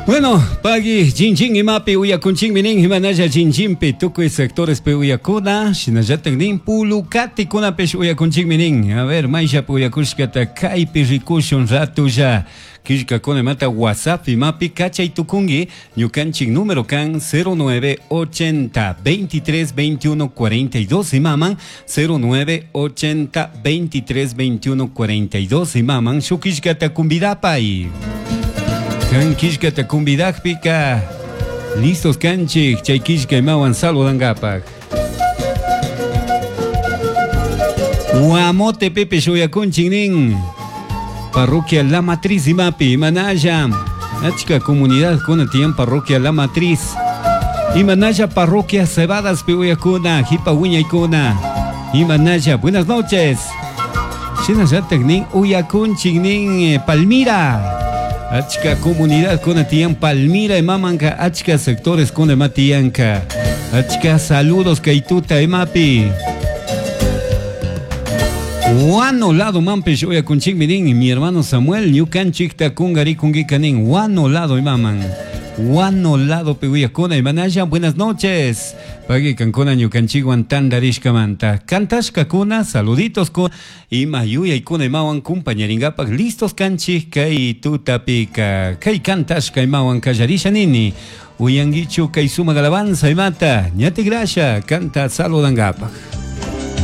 Bueno, pagi Jinjin imapi uyakunching mining himanaya Jinjinpi tukuy sectores pe uyakuna shinallatak nin pulukati kuna pesh uyakunching mining. A ver, maisha pe uyakushkata kaypi rikushun ratulla. Kishka kone mata WhatsApp imapi kachay tukungi ñukanchik número kan 0980 23 21 42 imaman 0980 23 21 42 imaman shukishkata kumbidapay. Kan kishkata kumbidakpika listos kanchik chay kishka imawan saludangapak. Guamote pepe shoyakunchik nin Parroquia La Matriz imapi Manaya achka comunidad kuna tiyan Parroquia La Matriz Imanaya Parroquia Cebadas Peuyakuna Hipa Wiñaykuna Imanaya buenas noches Shinallatak nin uyakunchik nin Palmira achka comunidad kuna tiyan Palmira imamanka achka sectores kuna matiyanka achka saludos kaituta imapi Wano lado mampesh oya kunchik mirin mi hermano Samuel ñukanchik ta kungari kungikanin wano lado imaman wano lado peguya kona imanaya buenas noches pagi kankona ñukanchik wan tandarishka manta kantashka kuna saluditos ko ima yuya ikuna imawan compañeringapak listos kanchik kay tutapika kay kantashka imawan kallarisha nini uyangichu kay suma galabanza imata ñati grasha canta saludangapak